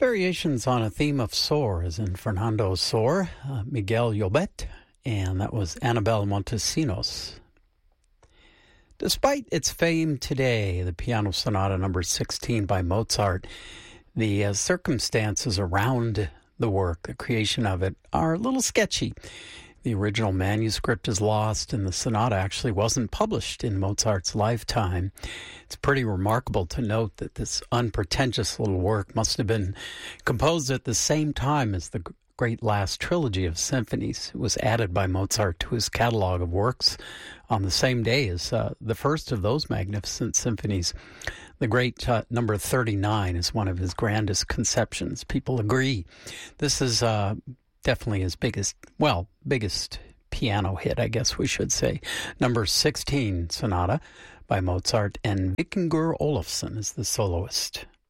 Variations on a theme of Soar, as in Fernando Soar, Miguel Llobet, and that was Annabel Montesinos. Despite its fame today, the Piano Sonata number 16 by Mozart, the circumstances around the work, the creation of it, are a little sketchy. The original manuscript is lost, and the sonata actually wasn't published in Mozart's lifetime. It's pretty remarkable to note that this unpretentious little work must have been composed at the same time as the great last trilogy of symphonies. It was added by Mozart to his catalog of works on the same day as the first of those magnificent symphonies. The great number 39 is one of his grandest conceptions. People agree. This is definitely his biggest piano hit, I guess we should say. Number 16 sonata by Mozart, and Vikingur Olafsson is the soloist.